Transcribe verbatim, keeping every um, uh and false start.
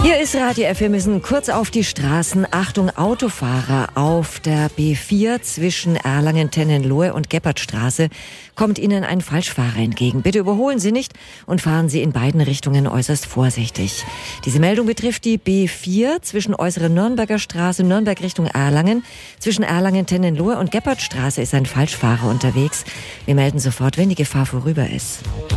Hier ist Radio F. Wir müssen kurz auf die Straßen. Achtung, Autofahrer auf der B vier zwischen Erlangen-Tennenlohe und Gebhardstraße kommt Ihnen ein Falschfahrer entgegen. Bitte überholen Sie nicht und fahren Sie in beiden Richtungen äußerst vorsichtig. Diese Meldung betrifft die B vier zwischen Äußere Nürnberger Straße, Nürnberg Richtung Erlangen. Zwischen Erlangen-Tennenlohe und Gebhardstraße ist ein Falschfahrer unterwegs. Wir melden sofort, wenn die Gefahr vorüber ist.